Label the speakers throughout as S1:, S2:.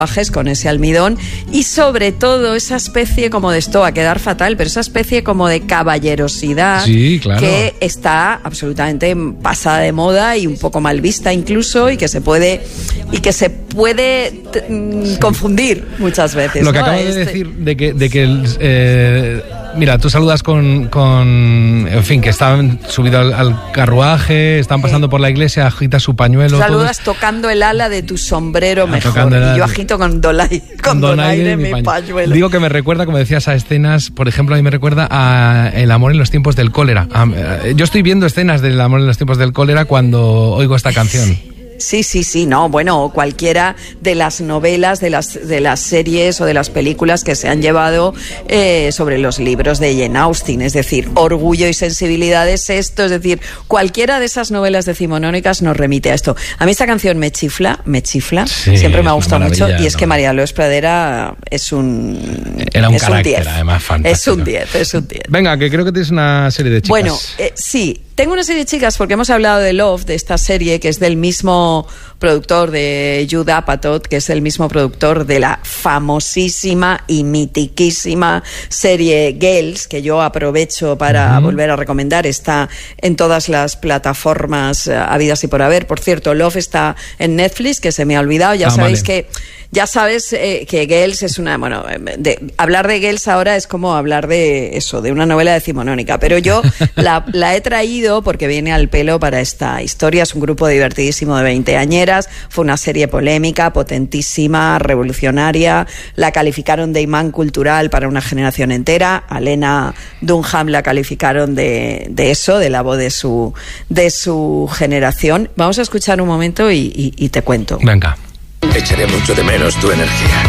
S1: con ese almidón y sobre todo esa especie como de esto va a quedar fatal, pero esa especie como de caballerosidad,
S2: sí, claro,
S1: que está absolutamente pasada de moda y un poco mal vista incluso y que se puede confundir muchas veces.
S2: Lo que acabo de decir de que mira, tú saludas con en fin, que están subidos al carruaje, están pasando por la iglesia, agitas su pañuelo.
S1: Saludas tocando el ala de tu sombrero mejor. Y yo agito con donaire mi pañuelo.
S2: Digo que me recuerda, como decías, a escenas, por ejemplo, a mí me recuerda a El amor en los tiempos del cólera. Yo estoy viendo escenas del amor en los tiempos del cólera cuando oigo esta canción.
S1: Sí, no, bueno, cualquiera de las novelas, de las series o de las películas que se han llevado sobre los libros de Jane Austen, es decir, Orgullo y sensibilidad es esto, es decir, cualquiera de esas novelas decimonónicas nos remite a esto. A mí esta canción me chifla, sí, siempre me ha gustado mucho, y es que María Lourdes Pradera
S2: era un carácter, además, fantástico.
S1: Es un 10.
S2: Venga, que creo que tienes una serie de chicas.
S1: Bueno, sí, tengo una serie de chicas porque hemos hablado de Love, de esta serie que es del mismo productor de Judd Apatow, que es el mismo productor de la famosísima y mitiquísima serie Girls, que yo aprovecho para volver a recomendar. Está en todas las plataformas habidas y por haber. Por cierto, Love está en Netflix, que se me ha olvidado. Ya sabes que Girls es una... Bueno, hablar de Girls ahora es como hablar de eso, de una novela decimonónica, pero yo la he traído porque viene al pelo para esta historia. Es un grupo divertidísimo de 20añeras, fue una serie polémica, potentísima, revolucionaria, la calificaron de imán cultural para una generación entera. A Lena Dunham la calificaron de eso, de la voz de su generación. Vamos a escuchar un momento y te cuento.
S2: Venga.
S3: Echaré mucho de menos tu energía.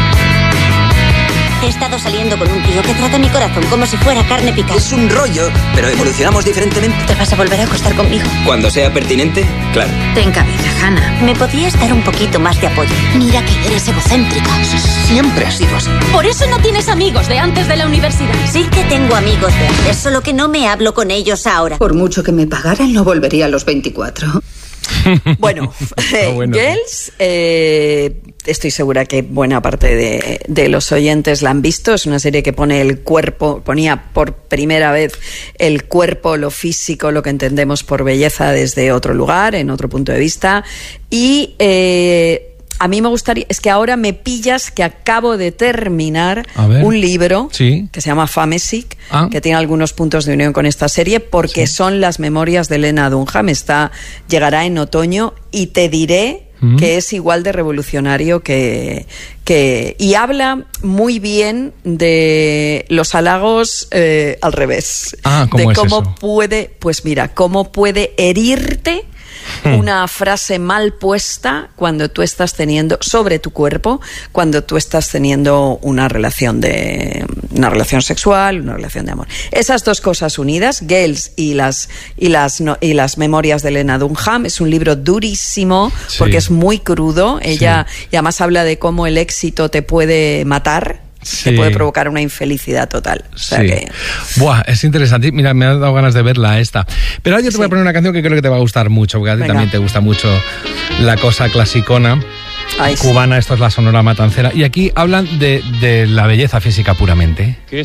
S4: He estado saliendo con un tío que trata mi corazón como si fuera carne picada.
S5: Es un rollo, pero evolucionamos diferentemente.
S4: ¿Te vas a volver a acostar conmigo?
S5: Cuando sea pertinente, claro.
S4: Ten cabeza, Hannah. ¿Me podías dar un poquito más de apoyo? Mira que eres egocéntrica.
S5: Siempre ha sido así.
S6: Por eso no tienes amigos de antes de la universidad.
S4: Sí que tengo amigos de antes, solo que no me hablo con ellos ahora.
S7: Por mucho que me pagaran, no volvería a los 24.
S1: Bueno, Girls, estoy segura que buena parte de los oyentes la han visto. Es una serie que ponía por primera vez el cuerpo, lo físico, lo que entendemos por belleza desde otro lugar, en otro punto de vista. Y a mí me gustaría, es que ahora me pillas que acabo de terminar un libro que se llama Famesic, que tiene algunos puntos de unión con esta serie, porque son las memorias de Lena Dunham. Llegará en otoño y te diré que es igual de revolucionario y habla muy bien de los halagos al revés.
S2: ¿Cómo
S1: de
S2: es
S1: cómo
S2: eso?
S1: cómo puede herirte una frase mal puesta cuando tú estás teniendo sobre tu cuerpo, cuando tú estás teniendo una relación sexual, una relación de amor. Esas dos cosas unidas, Girls y las memorias de Lena Dunham, es un libro durísimo porque es muy crudo. Ella y además habla de cómo el éxito te puede matar. Te puede provocar una infelicidad total. O sea que...
S2: Buah, es interesante. Mira, me ha dado ganas de verla esta. Pero ahora yo te voy a poner una canción que creo que te va a gustar mucho, porque a ti también te gusta mucho la cosa clasicona cubana. Esto es la Sonora Matancera. Y aquí hablan de la belleza física puramente.